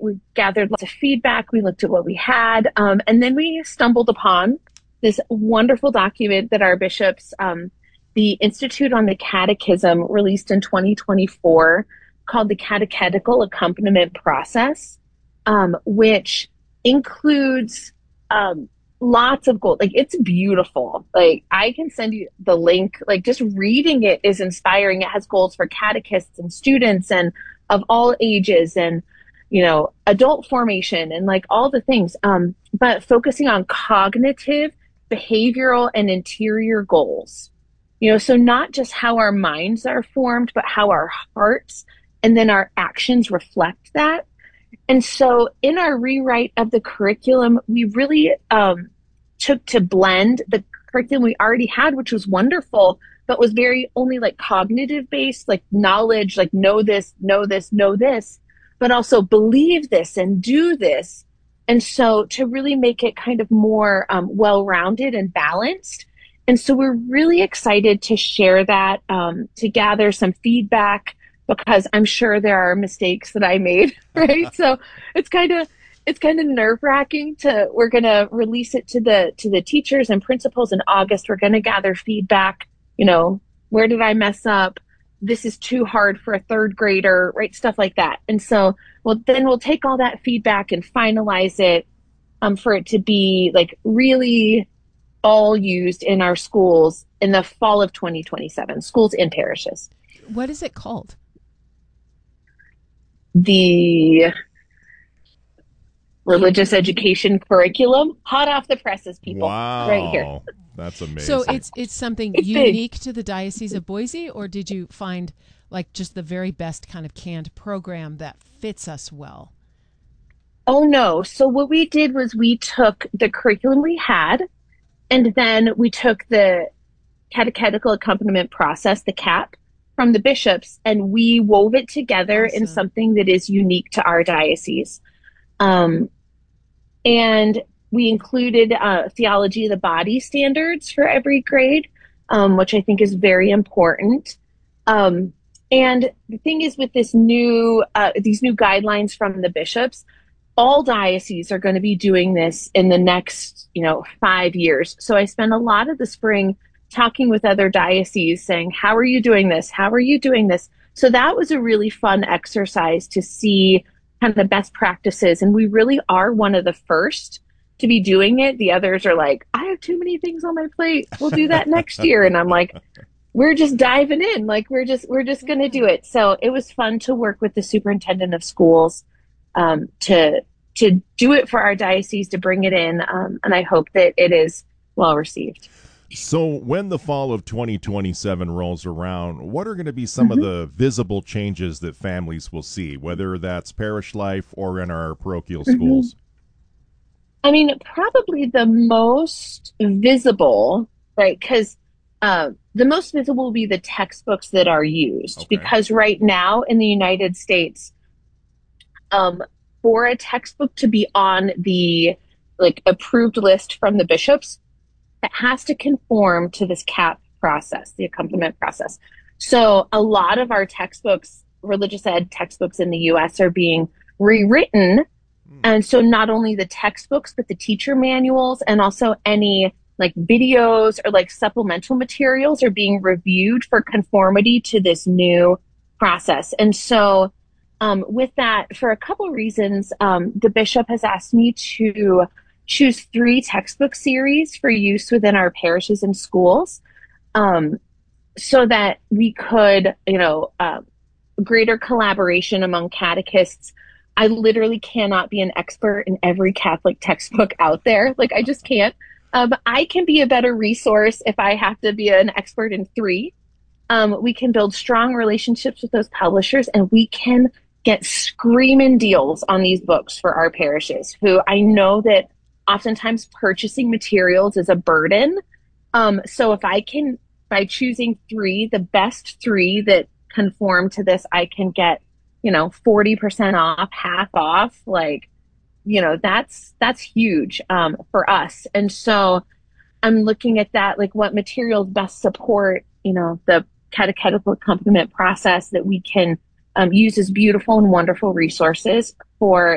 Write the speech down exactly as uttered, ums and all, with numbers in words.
we gathered lots of feedback. We looked at what we had. Um, and then we stumbled upon this wonderful document that our bishops, um, the Institute on the Catechism, released in twenty twenty-four, called the Catechetical Accompaniment Process, um, which includes um, lots of goals. Like, it's beautiful. Like, I can send you the link. Like, just reading it is inspiring. It has goals for catechists and students and of all ages and, you know, adult formation and like all the things. Um, but focusing on cognitive, behavioral, and interior goals. You know, so not just how our minds are formed, but how our hearts and then our actions reflect that. And so in our rewrite of the curriculum, we really um, took to blend the curriculum we already had, which was wonderful, but was very only like cognitive based, like knowledge, like know this, know this, know this, but also believe this and do this. And so to really make it kind of more um, well-rounded and balanced. And so we're really excited to share that, um, to gather some feedback, because I'm sure there are mistakes that I made, right? So it's kind of it's kind of nerve-wracking to, we're going to release it to the to the teachers and principals in August. We're going to gather feedback, you know, where did I mess up? This is too hard for a third grader, right? Stuff like that. And so, well, then we'll take all that feedback and finalize it um, for it to be like really all used in our schools in the fall of twenty twenty-seven, schools and parishes. What is it called? The religious education curriculum, hot off the presses, people. Wow. Right here. That's amazing. So it's it's something It's unique big. to the Diocese of Boise, or did you find like just the very best kind of canned program that fits us well? Oh, no. So what we did was we took the curriculum we had, and then we took the catechetical accompaniment process, the C A P, from the bishops, and we wove it together Awesome. in something that is unique to our diocese. Um, and we included uh, theology of the body standards for every grade, um, which I think is very important. Um, and the thing is, with this new, uh, these new guidelines from the bishops, all dioceses are going to be doing this in the next, you know, five years. So I spent a lot of the spring talking with other dioceses saying, how are you doing this? How are you doing this? So that was a really fun exercise to see kind of best practices. And we really are one of the first to be doing it. The others are like, I have too many things on my plate. We'll do that next year. And I'm like, we're just diving in. Like, we're just, we're just going to do it. So it was fun to work with the superintendent of schools um, to, to do it for our diocese, to bring it in. Um, and I hope that it is well received. So when the fall of twenty twenty-seven rolls around, what are going to be some Mm-hmm. of the visible changes that families will see, whether that's parish life or in our parochial Mm-hmm. schools? I mean, probably the most visible, right? Because uh, the most visible will be the textbooks that are used. Okay. Because right now in the United States, um, for a textbook to be on the like approved list from the bishops, it has to conform to this C A P process, the accompaniment process. So a lot of our textbooks, religious ed textbooks in the U S, are being rewritten. And so not only the textbooks, but the teacher manuals and also any like videos or like supplemental materials are being reviewed for conformity to this new process. And so um, with that, for a couple of reasons, um, the bishop has asked me to choose three textbook series for use within our parishes and schools, um, so that we could, you know, uh, greater collaboration among catechists. I literally cannot be an expert in every Catholic textbook out there. Like, I just can't. Um, I can be a better resource if I have to be an expert in three. Um, we can build strong relationships with those publishers, and we can get screaming deals on these books for our parishes, who I know that oftentimes purchasing materials is a burden. Um, so if I can, by choosing three, the best three that conform to this, I can get, you know, forty percent off, half off, like, you know, that's, that's huge, um, for us. And so I'm looking at that, like what materials best support, you know, the catechetical accompaniment process that we can um, use as beautiful and wonderful resources for